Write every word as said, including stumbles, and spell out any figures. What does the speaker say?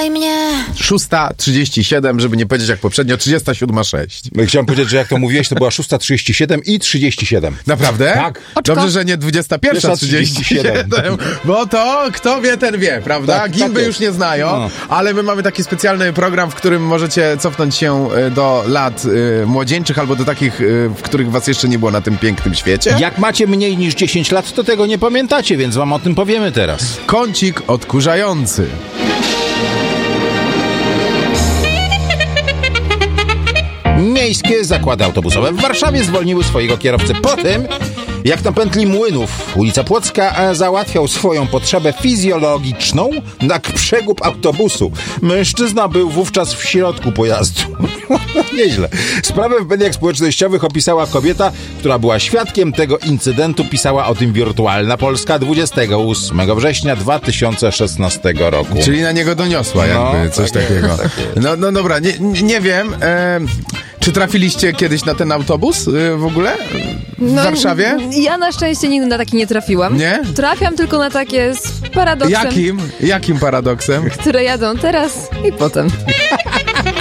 Zawołaj mnie. szósta trzydzieści siedem, żeby nie powiedzieć jak poprzednio, trzydziesta siódma sześć. No, chciałem powiedzieć, że jak to mówiłeś, to była szósta trzydzieści siedem i trzydzieści siedem. Naprawdę? Tak. Oczko. Dobrze, że nie dwudziesta pierwsza trzydzieści siedem. Bo to kto wie, ten wie, prawda? Tak, Gimby tak już nie znają, no. ale my mamy taki specjalny program, w którym możecie cofnąć się do lat y, młodzieńczych albo do takich, y, w których was jeszcze nie było na tym pięknym świecie. Jak macie mniej niż dziesięć lat, to tego nie pamiętacie, więc wam o tym powiemy teraz. Kącik odkurzający. Miejskie zakłady autobusowe w Warszawie zwolniły swojego kierowcę po tym, jak na pętli Młynów, ulica Płocka, załatwiał swoją potrzebę fizjologiczną na przegub autobusu. Mężczyzna był wówczas w środku pojazdu. Nieźle. Sprawę w mediach społecznościowych opisała kobieta, która była świadkiem tego incydentu. Pisała o tym Wirtualna Polska dwudziestego ósmego września dwa tysiące szesnastego roku. Czyli na niego doniosła jakby No, coś tak takiego. jest, tak jest. No, no dobra, nie, nie wiem. E, czy trafiliście kiedyś na ten autobus y, w ogóle w Warszawie? Ja na szczęście nigdy na taki nie trafiłam. Nie? Trafiam tylko na takie z paradoksem, Jakim? Jakim paradoksem? które jadą teraz i potem.